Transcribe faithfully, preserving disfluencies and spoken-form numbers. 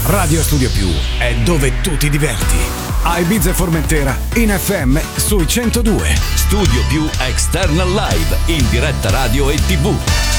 Radio Studio Più è dove tu ti diverti. A Ibiza e Formentera in F M sui centodue. Studio Più External Live in diretta radio e tivù.